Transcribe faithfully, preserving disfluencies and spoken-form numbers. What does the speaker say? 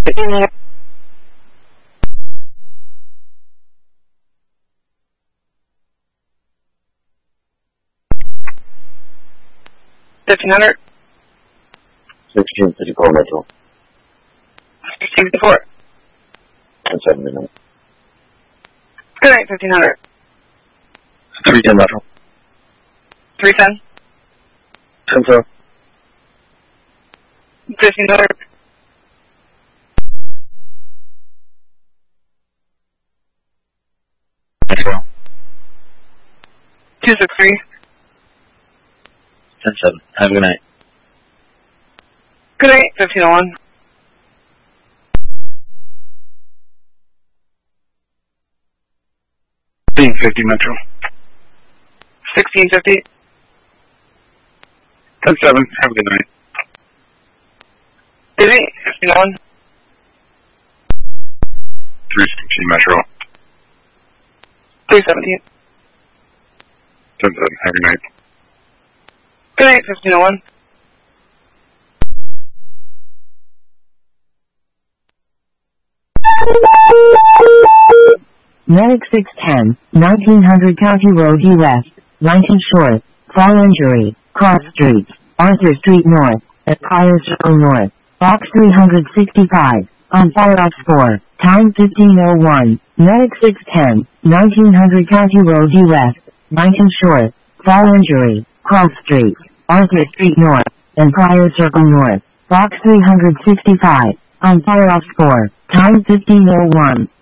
Fifteen hundred. Sixteen fifty-four Metro. Sixteen fifty-four. Ten seventy nine. Good night. Fifteen hundred. Three ten Metro. Three ten. Ten seven. Fifteen hundred. Metro. Two six three. Ten seven. Have a good night. Good night. Fifteen oh one. Sixteen fifty Metro. Sixteen fifty. Ten seven. Have a good night. Good night. Fifteen oh one. Three sixteen Metro. Three seventeen. Ten seven. Have a good night. Good night. Fifteen oh one. Medic six ten, nineteen hundred County Road U S, nineteen Short, Fall Injury, Cross Street, Arthur Street North, Empire Circle North, Box three sixty-five, on Fire Ops four, time fifteen oh one, Medic six ten, nineteen hundred County Road U S, nineteen Short, Fall Injury, Cross Street, Arthur Street North, Empire Circle North, Box three sixty-five, on Fire Ops four, time fifteen oh one.